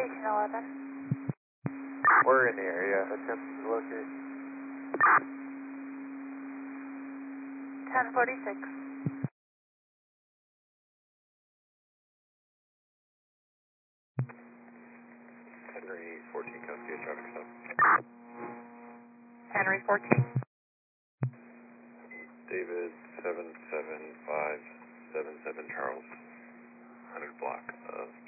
Station 11. We're in the area. Attempting to locate. 1046. Henry 14, come see a traffic stop. Henry 14. David 77577 Charles, 100 block of